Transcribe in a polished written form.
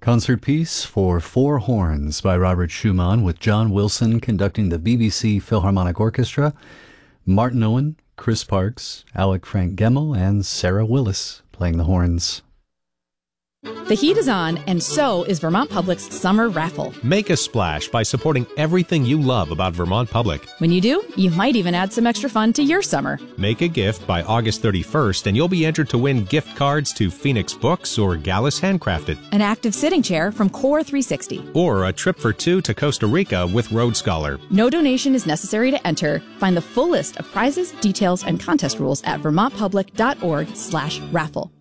Concert piece for four horns by Robert Schumann, with John Wilson conducting the BBC Philharmonic Orchestra, Martin Owen, Chris Parks, Alec Frank Gemmel, and Sarah Willis playing the horns. The heat is on, and so is Vermont Public's summer raffle. Make a splash by supporting everything you love about Vermont Public. When you do, you might even add some extra fun to your summer. Make a gift by August 31st, and you'll be entered to win gift cards to Phoenix Books or Gallus Handcrafted, an active sitting chair from Core 360, or a trip for two to Costa Rica with Road Scholar. No donation is necessary to enter. Find the full list of prizes, details, and contest rules at vermontpublic.org/raffle.